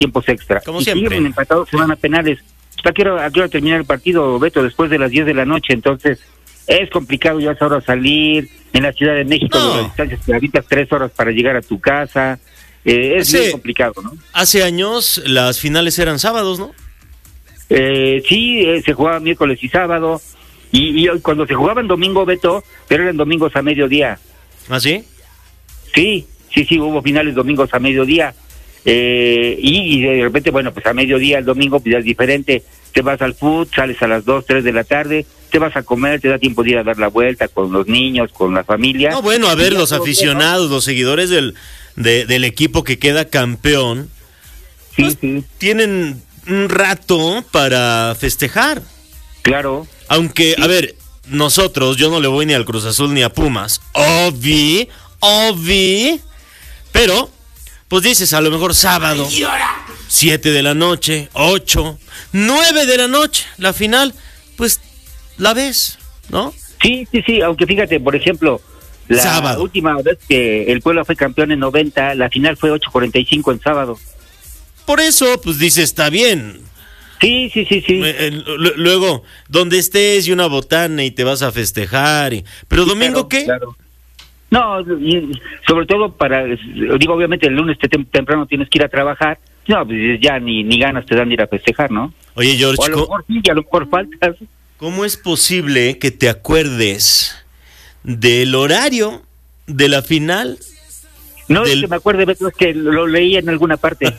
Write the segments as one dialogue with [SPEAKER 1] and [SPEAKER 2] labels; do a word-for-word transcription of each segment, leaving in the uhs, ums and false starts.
[SPEAKER 1] tiempos extra.
[SPEAKER 2] Como
[SPEAKER 1] y
[SPEAKER 2] siempre.
[SPEAKER 1] siguen empatados, se van a penales. ¿A qué hora, a qué hora termina el partido, Beto? Después de las diez de la noche, entonces es complicado ya esa hora salir. En la Ciudad de México,
[SPEAKER 2] No.
[SPEAKER 1] las distancias te habitas tres horas para llegar a tu casa. Eh, es
[SPEAKER 2] Hace-
[SPEAKER 1] bien complicado, ¿no?
[SPEAKER 2] Hace años las finales eran sábados, ¿no?
[SPEAKER 1] Eh, sí, eh, se jugaba miércoles y sábado. Y, y cuando se jugaban domingo, Beto, pero eran domingos a mediodía.
[SPEAKER 2] ¿Ah, sí?
[SPEAKER 1] Sí, sí, sí, hubo finales domingos a mediodía. Eh, y, y de repente, bueno, pues a mediodía el domingo pues ya es diferente. Te vas al fútbol, sales a las dos, tres de la tarde, te vas a comer, te da tiempo de ir a dar la vuelta con los niños, con la familia.
[SPEAKER 2] No, bueno, a ver,
[SPEAKER 1] Y ya
[SPEAKER 2] los
[SPEAKER 1] todo
[SPEAKER 2] aficionados, los seguidores del, de- del equipo que queda campeón,
[SPEAKER 1] Sí,
[SPEAKER 2] pues,
[SPEAKER 1] sí,
[SPEAKER 2] tienen un rato para festejar.
[SPEAKER 1] claro.
[SPEAKER 2] Aunque,
[SPEAKER 1] Sí.
[SPEAKER 2] a ver, nosotros, yo no le voy ni al Cruz Azul ni a Pumas. Obvi, obvi. Pero, pues dices, a lo mejor sábado, siete de la noche, ocho, nueve de la noche, la final, pues la ves, ¿no?
[SPEAKER 1] Sí, sí, sí, aunque fíjate, por ejemplo, la
[SPEAKER 2] Sábado.
[SPEAKER 1] última vez que el Puebla fue campeón en noventa, la final fue ocho cuarenta y cinco en sábado.
[SPEAKER 2] Por eso, pues dices, está bien.
[SPEAKER 1] Sí, sí, sí, sí.
[SPEAKER 2] Eh, eh, lu- Luego, donde estés y una botana y te vas a festejar. y- Pero domingo,
[SPEAKER 1] Claro,
[SPEAKER 2] ¿qué?
[SPEAKER 1] claro. No, y sobre todo para, digo, obviamente el lunes te tem- temprano tienes que ir a trabajar, no, pues ya ni, ni ganas te dan de ir a festejar, ¿no?
[SPEAKER 2] Oye,
[SPEAKER 1] O
[SPEAKER 2] George,
[SPEAKER 1] a lo
[SPEAKER 2] ¿cómo,
[SPEAKER 1] mejor sí, y a lo mejor faltas.
[SPEAKER 2] cómo es posible que te acuerdes del horario de la final?
[SPEAKER 1] No
[SPEAKER 2] Del-
[SPEAKER 1] es que me acuerde, Beto, es que lo leí en alguna parte.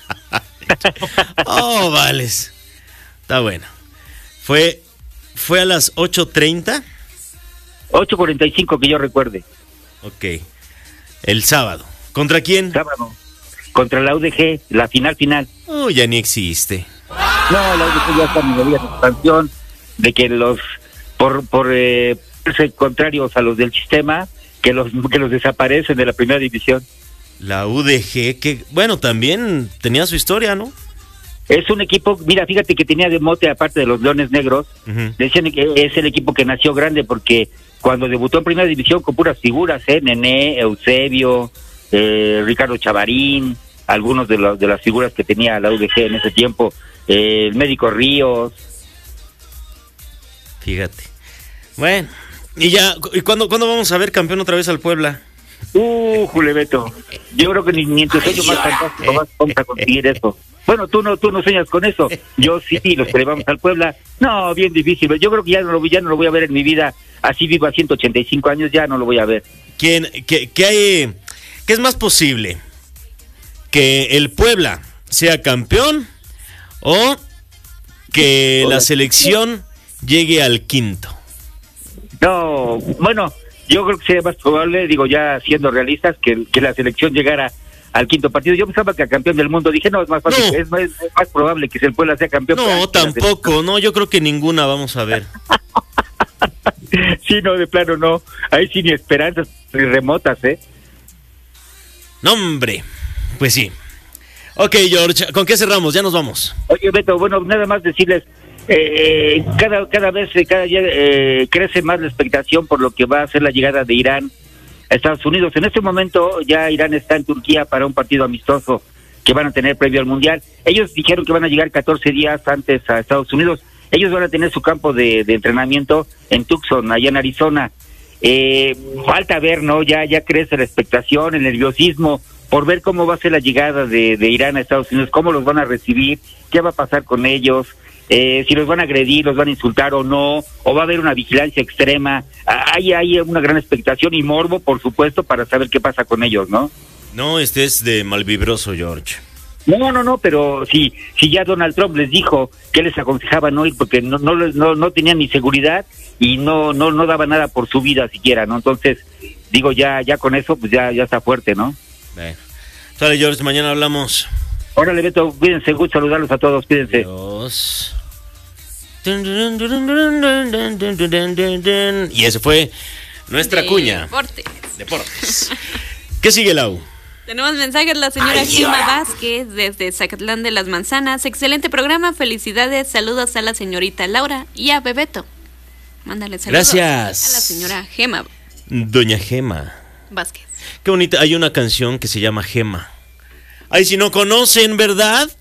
[SPEAKER 2] Oh, vales. Está bueno. Fue, fue a las ocho treinta.
[SPEAKER 1] ocho cuarenta y cinco que yo recuerde,
[SPEAKER 2] Ok. El sábado. ¿Contra quién?
[SPEAKER 1] sábado, contra la U D G, la final final.
[SPEAKER 2] Oh, ya ni existe.
[SPEAKER 1] No, la U D G ya está en nivel de expansión, de que los, por, por eh, ser contrarios a los del sistema, que los, que los desaparecen de la primera división.
[SPEAKER 2] La U D G, que, bueno, también tenía su historia, ¿no?
[SPEAKER 1] Es un equipo, mira, fíjate que tenía de mote, aparte de los Leones Negros,
[SPEAKER 2] Ujú.
[SPEAKER 1] decían que es el equipo que nació grande porque cuando debutó en primera división con puras figuras, ¿eh? Nené, Eusebio, eh, Ricardo Chavarín, algunos de, los, de las figuras que tenía la U D G en ese tiempo, eh, el médico Ríos.
[SPEAKER 2] Fíjate. Bueno, y ya, ¿y cuándo, cuándo vamos a ver campeón otra vez al Puebla?
[SPEAKER 1] Uh, Julebeto, yo creo que ni, ni en tu sueño más fantástico vas, vamos a conseguir eso. Bueno, tú no tú no sueñas con eso. Yo sí, los que le vamos al Puebla. No, bien difícil. Yo creo que ya no lo, ya no lo voy a ver en mi vida. Así vivo a ciento ochenta y cinco años, ya no lo voy a ver.
[SPEAKER 2] ¿Quién, qué, qué hay, qué es más posible? ¿Que el Puebla sea campeón o que la selección llegue al quinto?
[SPEAKER 1] No, bueno, yo creo que sería más probable, digo ya siendo realistas, que, que la selección llegara al quinto partido. Yo pensaba que al campeón del mundo, dije, no, es más fácil,
[SPEAKER 2] No.
[SPEAKER 1] es, más, es más probable que el Puebla sea campeón.
[SPEAKER 2] No,
[SPEAKER 1] que la
[SPEAKER 2] tampoco, no, yo creo que ninguna vamos a ver.
[SPEAKER 1] selección. Sí, no, de plano no. Ahí sí ni esperanzas ni remotas, ¿eh?
[SPEAKER 2] No, hombre, pues sí. Ok, George, ¿con qué cerramos? Ya nos vamos.
[SPEAKER 1] Oye, Beto, bueno, nada más decirles, eh, cada cada vez, eh, cada día eh, crece más la expectación por lo que va a ser la llegada de Irán a Estados Unidos. En este momento ya Irán está en Turquía para un partido amistoso que van a tener previo al Mundial. Ellos dijeron que van a llegar catorce días antes a Estados Unidos. Ellos van a tener su campo de, de entrenamiento en Tucson, allá en Arizona. Eh, falta ver, ¿no? Ya ya crece la expectación, el nerviosismo por ver cómo va a ser la llegada de, de Irán a Estados Unidos, cómo los van a recibir, qué va a pasar con ellos, eh, si los van a agredir, los van a insultar o no, o va a haber una vigilancia extrema. Hay, hay una gran expectación y morbo, por supuesto, para saber qué pasa con ellos, ¿no?
[SPEAKER 2] No estés de malvibroso, George.
[SPEAKER 1] No, no, no, pero si si ya Donald Trump les dijo que les aconsejaba no ir porque no no les- no, no tenían ni seguridad y no no no daba nada por su vida siquiera, ¿no? Entonces, digo, ya ya con eso, pues ya ya está fuerte, ¿no?
[SPEAKER 2] Bueno. Sale, George, mañana hablamos.
[SPEAKER 1] Órale, Beto, cuídense, gusto saludarlos a todos, cuídense.
[SPEAKER 2] Dios. Y ese fue nuestra cuña.
[SPEAKER 3] Deportes.
[SPEAKER 2] Deportes. ¿Qué sigue, Lau?
[SPEAKER 3] Tenemos mensajes, la señora Gima Vázquez desde Zacatlán de las Manzanas. Excelente programa, felicidades, saludos a la señorita Laura y a Bebeto. Mándale saludos
[SPEAKER 2] Gracias.
[SPEAKER 3] a la señora Gema
[SPEAKER 2] Doña Gema.
[SPEAKER 3] Vázquez.
[SPEAKER 2] Qué bonita. Hay una canción que se llama Gema. Ay, si no conocen, ¿verdad?